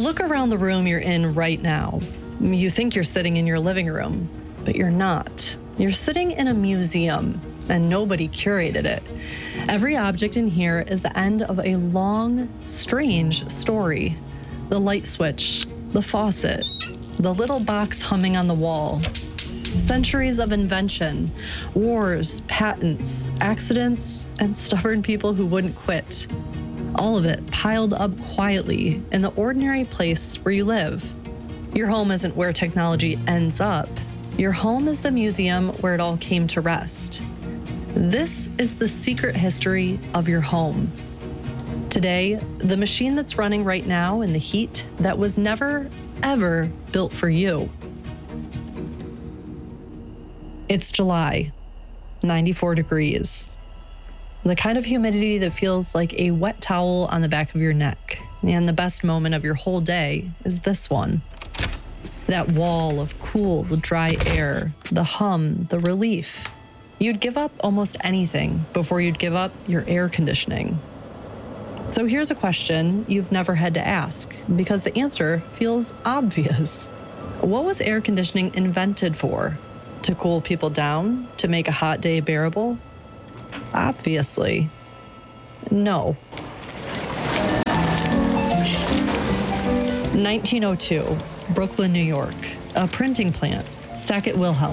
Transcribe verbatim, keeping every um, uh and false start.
Look around the room you're in right now. You think you're sitting in your living room, but you're not. You're sitting in a museum, and nobody curated it. Every object in here is the end of a long, strange story. The light switch, the faucet, the little box humming on the wall. Centuries of invention, wars, patents, accidents, and stubborn people who wouldn't quit. All of it piled up quietly in the ordinary place where you live. Your home isn't where technology ends up. Your home is the museum where it all came to rest. This is the secret history of your home. Today, the machine that's running right now in the heat that was never, ever built for you. It's July, ninety-four degrees. The kind of humidity that feels like a wet towel on the back of your neck. And the best moment of your whole day is this one. That wall of cool, dry air, the hum, the relief. You'd give up almost anything before you'd give up your air conditioning. So here's a question you've never had to ask, because the answer feels obvious. What was air conditioning invented for? To cool people down? To make a hot day bearable? Obviously, no. nineteen oh two, Brooklyn, New York. A printing plant, Sackett Wilhelm,